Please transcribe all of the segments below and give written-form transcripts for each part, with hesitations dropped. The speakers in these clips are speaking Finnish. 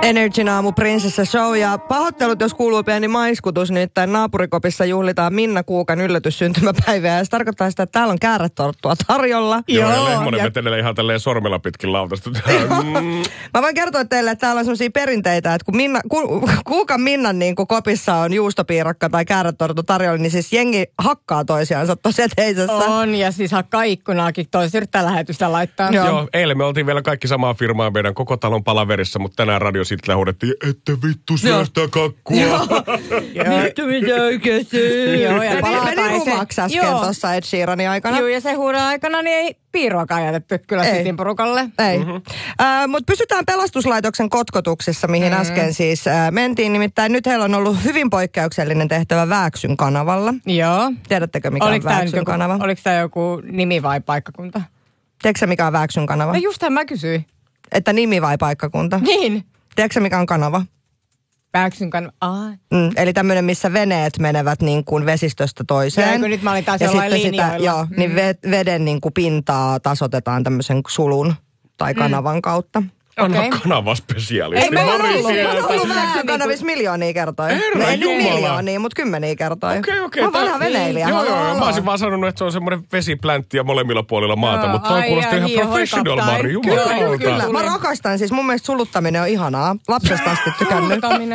Energin aamu Prinsessa Show ja pahoittelut, jos kuuluu pieni maiskutus, nyt tämän naapurikopissa juhlitaan Minna Kuukan yllätyssyntymäpäivää ja se tarkoittaa sitä, että täällä on kääretorttua tarjolla. Joo, ja Lehmonen vetelee ihan tälleen sormella pitkin lautasta. Mä voin kertoa teille, että täällä on sellaisia perinteitä, että kun Kuukan Minnan niin kun kopissa on juustopiirakka tai kääretorttu tarjolla, niin siis jengi hakkaa toisiansa tosi eteisessä. On, ja siis hakkaa ikkunaakin, toiset yrittää lähetystä laittaa. Joo, eilen me oltiin vielä kaikki samaa firmaa meidän koko talon palaverissa, mutta tänään radio sitten huudettiin, että vittu syö sitä kakkua. Vittu mitä oikeesti. Joo, ja meni rumaksi äsken tuossa Ed Sheeranin aikana. Joo, ja se huudon aikana niin ei piiruakaan jätetty kyllä Sitin porukalle. Ei. Mutta pysytään pelastuslaitoksen kotkotuksissa, mihin äsken siis mentiin. Nimittäin nyt heillä on ollut hyvin poikkeuksellinen tehtävä Vääksyn kanavalla. Joo. Tiedättekö mikä on Vääksyn kanava? Oliko tämä joku nimi vai paikkakunta? Tiedätkö mikä on Vääksyn kanava? No justhan mä kysyin. Että nimi vai paikkakunta? Niin. Tiedätkö mikä on kanava? Vääksyn kanava. Eli tämmöinen, missä veneet menevät niin kuin vesistöstä toiseen. Joo, nyt mä olin taas jollain linjoilla. Niin veden niin kuin pintaa tasoitetaan tämmöisen sulun tai kanavan kautta. Onhan kanavaspesiaalisti. Ei, mä oon ollut Vääksyn kanavissa miljoonia kertoja. Herra ei nyt Jumala. miljoonia, mutta kymmeniä kertoja. Okei. Mä oon vanha veneilijä. Joo. Mä olisin vaan sanonut, että se on semmoinen vesipläntti ja molemmilla puolilla maata, mutta toi kuulosti ihan professional, Mari. Kyllä. Mä rakastan siis. Mun mielestä suluttaminen on ihanaa. Lapsesta asti tykännyt.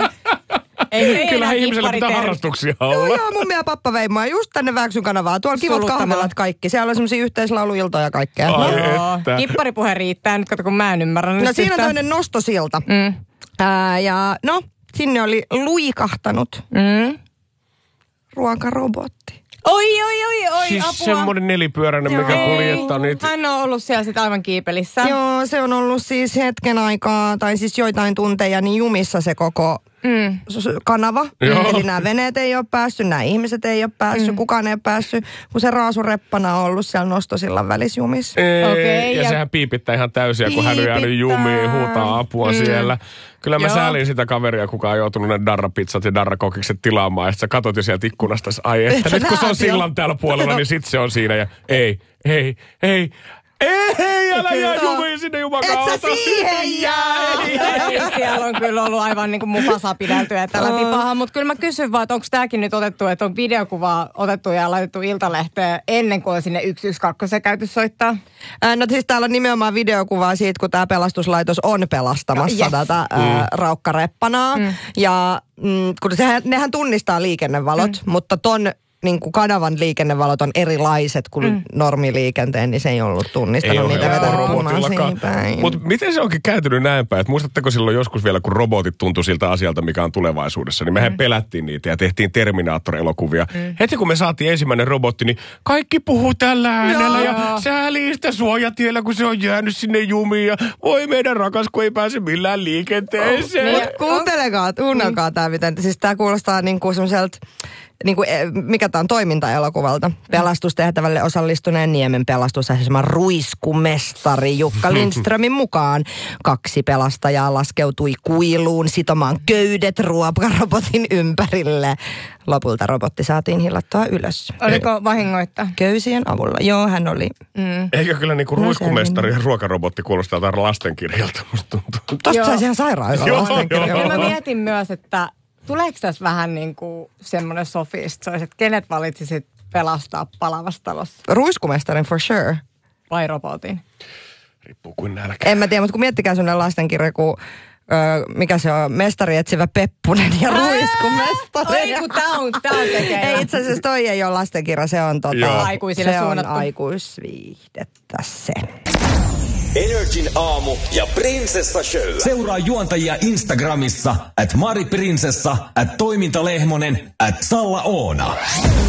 Kyllähän ihmisellä pitää harrastuksia olla. Joo, mun mielestä pappa vei mua just tänne Vääksyn kanavaan. Tuolla kivat kahvelat kaikki. Siellä on semmosia yhteislauluiltoja ja kaikkea. Kipparipuhe riittää nyt, kun mä en ymmärrä. No siinä on toinen nostosilta. Ja no, sinne oli luikahtanut ruokarobotti. Oi, siis apua. semmoinen nelipyöräinen, mikä kuljettaa niitä. Hän on ollut siellä sitten aivan kiipelissä. Joo, se on ollut siis hetken aikaa, tai siis joitain tunteja, niin jumissa se koko kanava. Eli nämä veneet ei ole päässyt, nämä ihmiset ei ole päässyt, kukaan ei ole päässyt, kun se raasureppana on ollut siellä nostosillan välissä jumissa. Ja sehän piipittää ihan täysiä, kun hän on jäänyt jumiin, huutaa apua siellä. Kyllä mä säälin sitä kaveria, kuka on joutunut ne darrapizzat ja darrakokikset tilaamaan. Ja sä katot jo sieltä ikkunasta, että nyt kun se on sillan täällä puolella, niin sit se on siinä. Ja ei, älä jää jumiin sinne jumakauta. Et sä siihen jää. Siellä on kyllä ollut aivan niin kuin Mufasaa pideltyä tällä tipaha. Mutta kyllä mä kysyn vaan, että onko tämäkin nyt otettu, että on videokuvaa otettu ja laitettu Iltalehteen ennen kuin on sinne 112 käyty soittaa? No siis täällä on nimenomaan videokuvaa siitä, kun tämä pelastuslaitos on pelastamassa tätä raukkareppanaa. Ja kun nehän tunnistaa liikennevalot, mutta ton niin kuin kanavan liikennevalot on erilaiset kuin normiliikenteen, niin se ei ollut tunnistanut niitä vetänyt punaisiin päin. Mutta miten se onkin käytynyt näin päin? Muistatteko silloin joskus vielä, kun robotit tuntui siltä asialta, mikä on tulevaisuudessa, niin mehän pelättiin niitä ja tehtiin Terminaattor-elokuvia. Heti kun me saatiin ensimmäinen robotti, niin kaikki puhuu tällä äänellä ja säälii sitä suojatiellä, kun se on jäänyt sinne jumiin ja voi meidän rakas, kun ei pääse millään liikenteeseen. Kuunnelkaa tämä, miten, siis tämä kuulostaa niin kuin semmoiselta, niin kuin, mikä tämä on toimintaelokuvalta. Pelastustehtävälle osallistuneen Niemen pelastusasema ruiskumestari Jukka Lindströmin mukaan 2 pelastajaa laskeutui kuiluun sitomaan köydet ruokarobotin ympärille. Lopulta robotti saatiin hillattua ylös. Oliko vahingoittaa? Köysien avulla. Joo, hän oli. Eikö kyllä niinku ruiskumestari ja ruokarobotti kuulostaa jotain lastenkirjalta, musta tuntuu. Tosta saisi ihan sairaan hyvä lastenkirja. Mä mietin myös, että tuleeko tässä vähän niin kuin semmoinen sofistoi, että kenet valitsisit pelastaa palavassa talossa? Ruiskumestarin for sure. Vai robotin? Riippuu kuin nälkä. En mä tiedä, mutta kun miettikää semmoinen lastenkirja, kun mikä se on, mestari etsivä Peppunen ja ruiskumestari. Ei, kun tää on tekeillä. Ei, itse asiassa toi ei ole lastenkirja, se on aikuisille se suunnattu. on aikuisviihdettä se. Energin aamu ja Prinsessa Show. Seuraa juontajia Instagramissa @mariprinsessa, @toimintalehmonen, @Salla Oona.